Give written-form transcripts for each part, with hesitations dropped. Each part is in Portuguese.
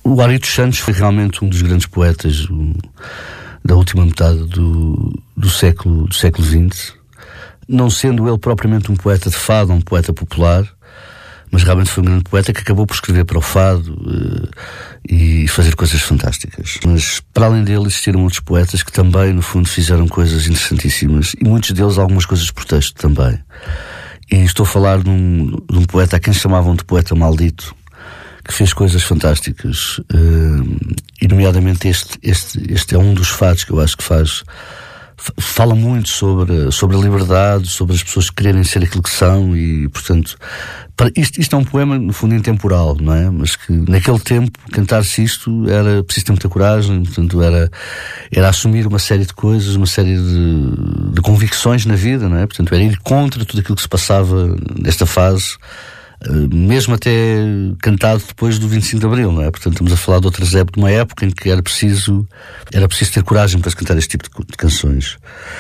O Ari dos Santos foi realmente um dos grandes poetas da última metade do século XX, não sendo ele propriamente um poeta de fado, um poeta popular, mas realmente foi um grande poeta que acabou por escrever para o fado e fazer coisas fantásticas. Mas, para além dele, existiram outros poetas que também, no fundo, fizeram coisas interessantíssimas, e muitos deles algumas coisas por texto também. E estou a falar de um poeta a quem chamavam de poeta maldito, que fez coisas fantásticas, e nomeadamente este é um dos fados que eu acho que fala muito sobre a liberdade, sobre as pessoas quererem ser aquilo que são, e portanto isto é um poema no fundo intemporal, não é? Mas que naquele tempo cantar-se isto era preciso ter muita coragem, portanto era assumir uma série de coisas, uma série de convicções na vida, não é? Portanto era ir contra tudo aquilo que se passava nesta fase, mesmo até cantado depois do 25 de Abril, não é? Portanto estamos a falar de uma época em que era preciso ter coragem para se cantar este tipo de canções.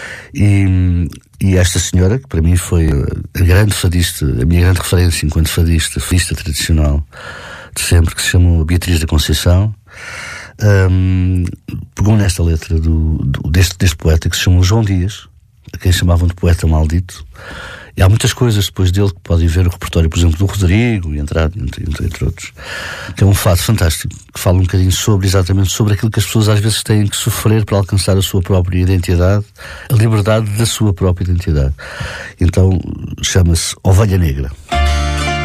E esta senhora, que para mim foi a grande fadista, a minha grande referência enquanto fadista tradicional de sempre, que se chamou Beatriz da Conceição, pegou nesta letra deste poeta que se chamou João Dias, a quem chamavam de poeta maldito. E há muitas coisas depois dele que podem ver o repertório, por exemplo, do Rodrigo, e entre outros, que é um fado fantástico, que fala um bocadinho exatamente sobre aquilo que as pessoas às vezes têm que sofrer para alcançar a sua própria identidade, a liberdade da sua própria identidade. Então chama-se Ovelha Negra.